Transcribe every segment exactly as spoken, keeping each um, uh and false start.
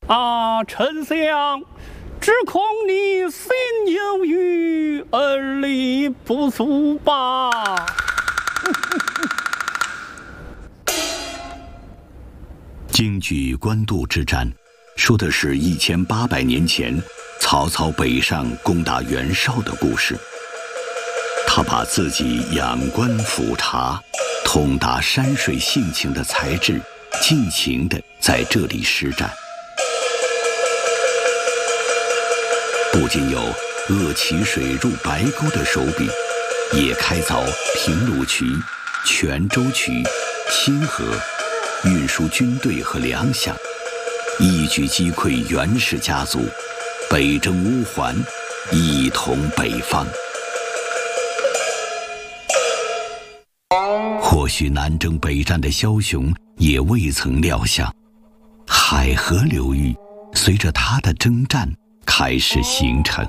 啊，丞相，只恐你心有余而力不足吧。 京剧官渡之战，说的是一千八百年前曹操北上攻打袁绍的故事。他把自己仰观俯察、通达山水性情的才智，尽情地在这里施展。不仅有扼其水入白沟的手笔，也开凿平鲁渠、泉州渠、清河，运输军队和粮饷，一举击溃袁氏家族，北征乌桓，一统北方。或许南征北战的枭雄也未曾料想，海河流域随着他的征战开始形成。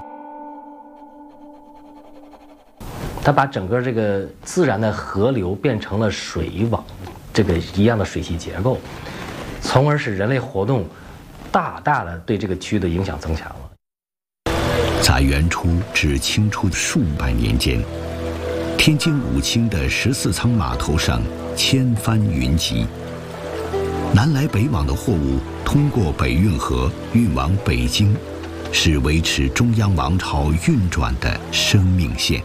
他把整个这个自然的河流变成了水网，这个一样的水系结构，从而使人类活动大大的对这个区域的影响增强了。 在元初至清初数百年间，天津武清的十四仓码头上千帆云集，南来北往的货物通过北运河运往北京，是维持中央王朝运转的生命线。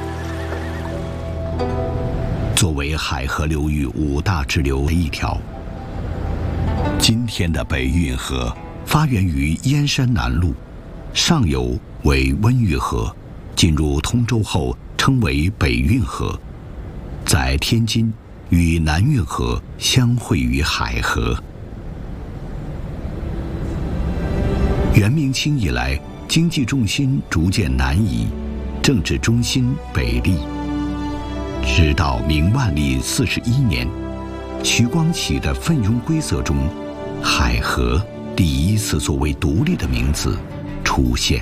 作为海河流域五大支流的一条，今天的北运河发源于燕山南路，上游为温榆河，进入通州后称为北运河，在天津与南运河相会于海河。元明清以来，经济重心逐渐南移，政治中心北立。直到明万历四十一年，徐光启的《奋庸规则》中，海河第一次作为独立的名字出现。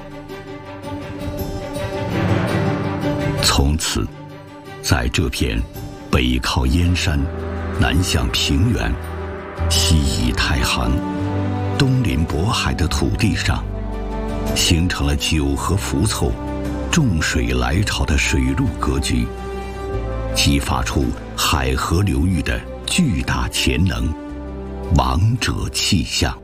从此，在这片北靠燕山、南向平原、西倚太行、东临渤海的土地上，形成了九河浮凑、众水来潮的水陆格局，激发出海河流域的巨大潜能、王者气象。